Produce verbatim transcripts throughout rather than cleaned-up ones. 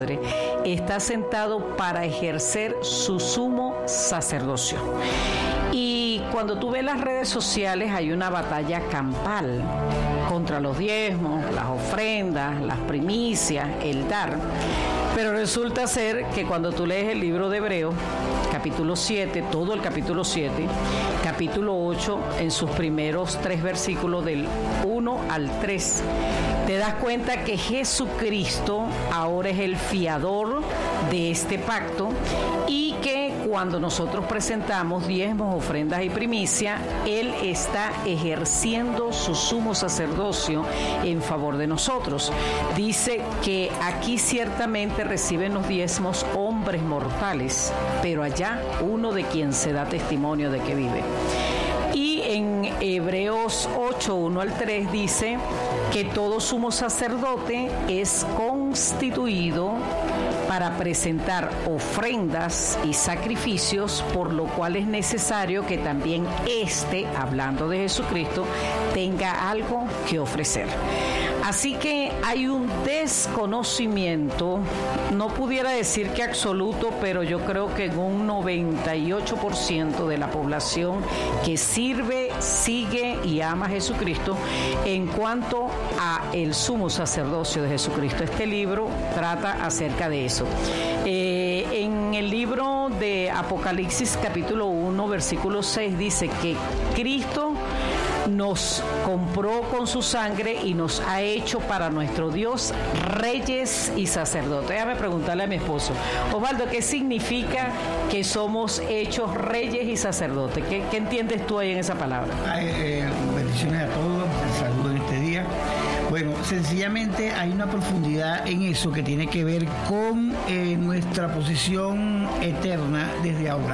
está sentado para ejercer su sumo sacerdocio. Y cuando tú ves las redes sociales hay una batalla campal contra los diezmos, las ofrendas, las primicias, el dar. Pero resulta ser que cuando tú lees el libro de Hebreos, capítulo siete, todo el capítulo siete, capítulo ocho, en sus primeros tres versículos del uno al tres, te das cuenta que Jesucristo ahora es el fiador de este pacto y que cuando nosotros presentamos diezmos, ofrendas y primicia, Él está ejerciendo su sumo sacerdocio en favor de nosotros. Dice que aquí ciertamente reciben los diezmos hombres mortales, pero allá uno de quien se da testimonio de que vive. Y en Hebreos ocho, uno al tres dice que todo sumo sacerdote es constituido para presentar ofrendas y sacrificios, por lo cual es necesario que también éste, hablando de Jesucristo, tenga algo que ofrecer. Así que hay un desconocimiento, no pudiera decir que absoluto, pero yo creo que en un noventa y ocho por ciento de la población que sirve, sigue y ama a Jesucristo en cuanto a el sumo sacerdocio de Jesucristo. Este libro trata acerca de eso. Eh, en el libro de Apocalipsis capítulo uno, versículo seis dice que Cristo nos compró con su sangre y nos ha hecho para nuestro Dios reyes y sacerdotes. Déjame preguntarle a mi esposo, Osvaldo, ¿qué significa que somos hechos reyes y sacerdotes? ¿Qué, qué entiendes tú ahí en esa palabra? Ay, eh, bendiciones a todos, saludos en este día. Bueno, sencillamente hay una profundidad en eso que tiene que ver con eh, nuestra posición eterna desde ahora.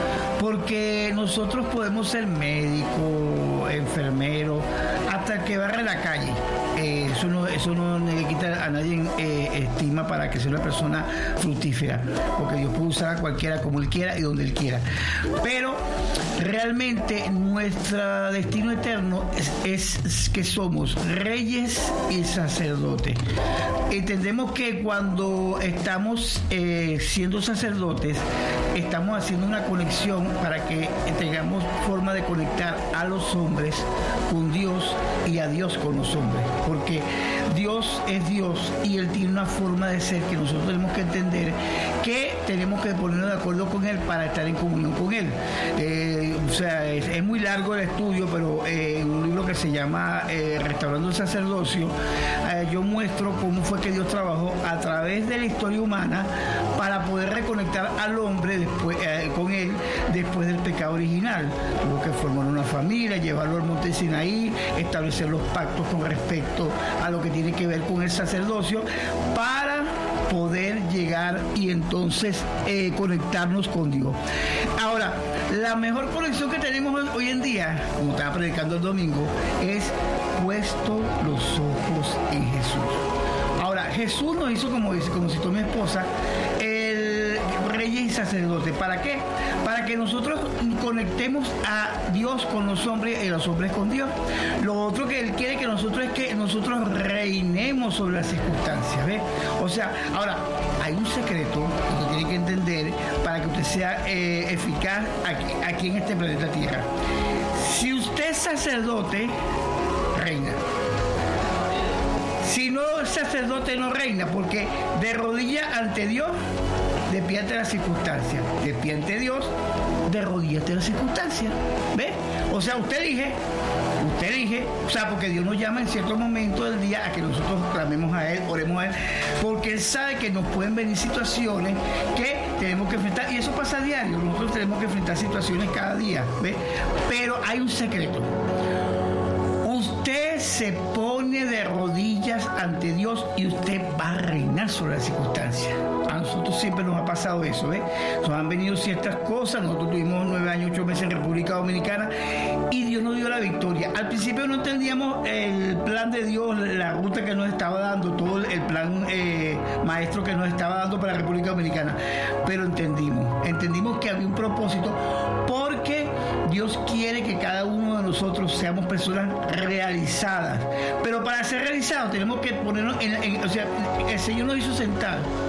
Porque nosotros podemos ser médicos, enfermeros, hasta el que barre la calle. Eh, eso no, eso no le quita a nadie eh, estima para que sea una persona fructífera, porque Dios puede usar a cualquiera como Él quiera y donde Él quiera. Pero realmente nuestro destino eterno es, es que somos reyes y sacerdotes. Entendemos que cuando estamos eh, siendo sacerdotes, estamos haciendo una conexión para que tengamos forma de conectar a los hombres con Dios y a Dios con los hombres, porque Dios es Dios y Él tiene una forma de ser que nosotros tenemos que entender que tenemos que ponernos de acuerdo con Él para estar en comunión con Él. Eh, o sea, es, es muy largo el estudio, pero eh, en un libro que se llama eh, Restaurando el Sacerdocio, eh, yo muestro cómo fue que Dios trabajó a través de la historia humana para poder reconectar al hombre después, eh, con Él después del pecado original. Tuvo que formar una familia, llevarlo al monte Sinaí, establecer los pactos con respecto a lo que tiene que ver con el sacerdocio para poder llegar y entonces eh, conectarnos con Dios. Ahora, la mejor conexión que tenemos hoy en día, como estaba predicando el domingo, es puesto los ojos en Jesús. Ahora, Jesús nos hizo, como dice, como citó mi esposa, el rey y sacerdote. ¿Para qué? Para que nosotros conectemos a Dios con los hombres y los hombres con Dios. Lo otro que Él quiere que nosotros es que nosotros reinemos sobre las circunstancias, ¿ves? O sea, ahora, hay un secreto que usted tiene que entender para que usted sea eh, eficaz aquí, aquí en este planeta Tierra. Si usted es sacerdote, reina. Si no es sacerdote, no reina, porque de rodillas ante Dios, de pie ante las circunstancias. De pie ante Dios, de rodillas ante las circunstancias. ¿Ves? O sea, usted elige, usted elige, o sea, porque Dios nos llama en cierto momento del día a que nosotros clamemos a Él, oremos a Él, porque Él sabe que nos pueden venir situaciones que tenemos que enfrentar, y eso pasa a diario, nosotros tenemos que enfrentar situaciones cada día, ¿ves? Pero hay un secreto. Usted se pone de rodillas ante Dios y usted va a reinar sobre las circunstancias. A nosotros siempre nos ha pasado eso, ¿eh? Nos han venido ciertas cosas, nosotros tuvimos nueve años, ocho meses en República Dominicana y Dios nos dio la victoria. Al principio no entendíamos el plan de Dios, la ruta que nos estaba dando, todo el plan eh, maestro que nos estaba dando para la República Dominicana, pero entendimos, entendimos que había un propósito, porque Dios quiere que cada uno de nosotros seamos personas realizadas, pero para ser realizados tenemos que ponernos en, en o sea, el Señor nos hizo sentar